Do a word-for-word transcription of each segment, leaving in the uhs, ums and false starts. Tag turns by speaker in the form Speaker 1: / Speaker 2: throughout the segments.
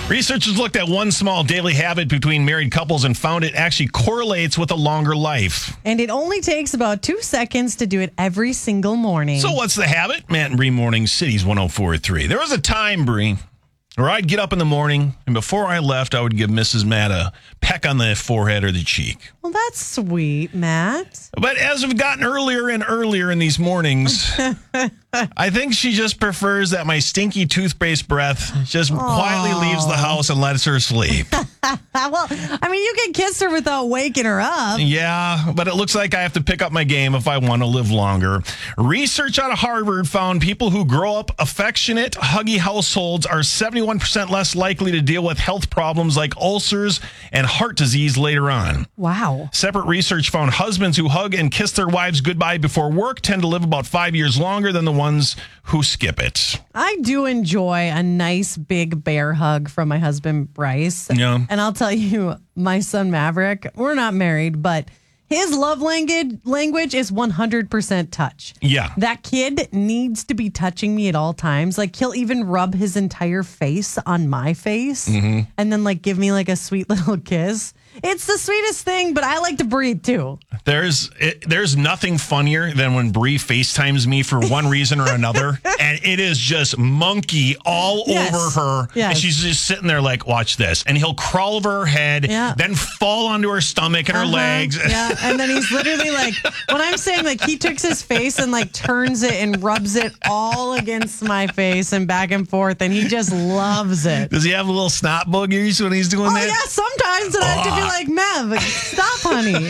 Speaker 1: Researchers looked at one small daily habit between married couples and found it actually correlates with a longer life.
Speaker 2: And it only takes about two seconds to do it every single morning.
Speaker 1: So what's the habit? Matt and Bree Mornings, Cities one oh four point three. There was a time, Bree, where I'd get up in the morning, and before I left, I would give Missus Matt a peck on the forehead or the cheek.
Speaker 2: Well, that's sweet, Matt.
Speaker 1: But as we've gotten earlier and earlier in these mornings, I think she just prefers that my stinky toothpaste breath just Aww. quietly leaves the house and lets her sleep.
Speaker 2: Well, I mean, you can kiss her without waking her up.
Speaker 1: Yeah, but it looks like I have to pick up my game if I want to live longer. Research out of Harvard found people who grow up affectionate, huggy households are seventy-one percent less likely to deal with health problems like ulcers and heart disease later on.
Speaker 2: Wow.
Speaker 1: Separate research found husbands who hug and kiss their wives goodbye before work tend to live about five years longer than the ones who skip it.
Speaker 2: I do enjoy a nice big bear hug from my husband, Bryce.
Speaker 1: Yeah.
Speaker 2: And I'll tell you, my son, Maverick, we're not married, but his love language language is one hundred percent touch.
Speaker 1: Yeah.
Speaker 2: That kid needs to be touching me at all times. Like, he'll even rub his entire face on my face
Speaker 1: mm-hmm.
Speaker 2: and then, like, give me, like, a sweet little kiss. It's the sweetest thing, but I like to breathe, too.
Speaker 1: There's it, there's nothing funnier than when Bree FaceTimes me for one reason or another, and it is just monkey all
Speaker 2: yes.
Speaker 1: over her.
Speaker 2: Yes.
Speaker 1: And she's just sitting there like, watch this. And he'll crawl over her head,
Speaker 2: yeah.
Speaker 1: then fall onto her stomach and
Speaker 2: uh-huh.
Speaker 1: her legs.
Speaker 2: Yeah, and then he's literally like, when I'm saying, like, he takes his face and, like, turns it and rubs it all against my face and back and forth, and he just loves it.
Speaker 1: Does he have a little snot boogers when he's doing
Speaker 2: oh,
Speaker 1: that?
Speaker 2: Oh, yeah, sometimes. And I have to be like, Mev, stop, honey.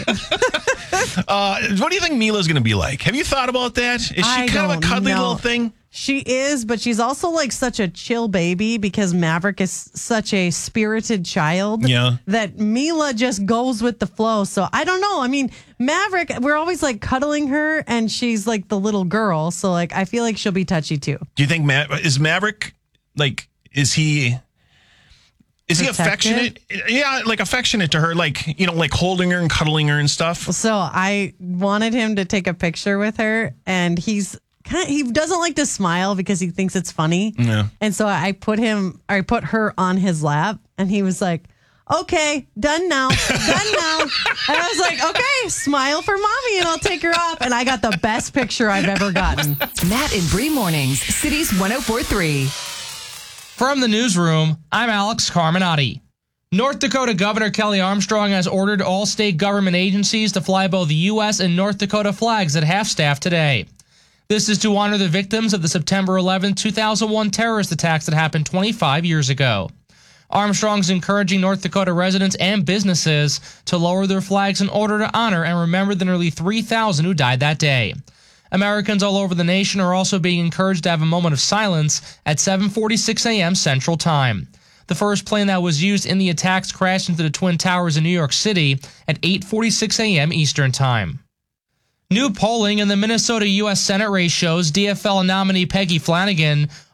Speaker 1: uh, what do you think Mila's going to be like? Have you thought about that? Is she
Speaker 2: I
Speaker 1: kind of a cuddly
Speaker 2: know.
Speaker 1: little thing?
Speaker 2: She is, but she's also like such a chill baby because Maverick is such a spirited child
Speaker 1: yeah.
Speaker 2: that Mila just goes with the flow. So I don't know. I mean, Maverick, we're always like cuddling her and she's like the little girl. So like, I feel like she'll be touchy too.
Speaker 1: Do you think, Ma- is Maverick, like, is he... Is he affectionate? Yeah, like affectionate to her, like, you know, like holding her and cuddling her and stuff.
Speaker 2: So I wanted him to take a picture with her, and he's kind of, he doesn't like to smile because he thinks it's funny.
Speaker 1: Yeah.
Speaker 2: And so I put him, I put her on his lap, and he was like, okay, done now, done now. And I was like, okay, smile for mommy, and I'll take her off. And I got the best picture I've ever gotten.
Speaker 3: Matt and Bree Mornings, Cities one oh four point three.
Speaker 4: From the newsroom, I'm Alex Carminati. North Dakota Governor Kelly Armstrong has ordered all state government agencies to fly both U S and North Dakota flags at half-staff today. This is to honor the victims of the September eleventh, two thousand one terrorist attacks that happened twenty-five years ago. Armstrong's encouraging North Dakota residents and businesses to lower their flags in order to honor and remember the nearly three thousand who died that day. Americans all over the nation are also being encouraged to have a moment of silence at seven forty-six a.m. Central Time. The first plane that was used in the attacks crashed into the Twin Towers in New York City at eight forty-six a.m. Eastern Time. New polling in the Minnesota U S Senate race shows D F L nominee Peggy Flanagan